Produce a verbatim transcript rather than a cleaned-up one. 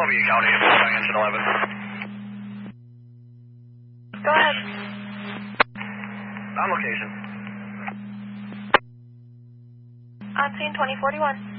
Columbia County, engine eleven. Go ahead. On location. On scene twenty forty-one.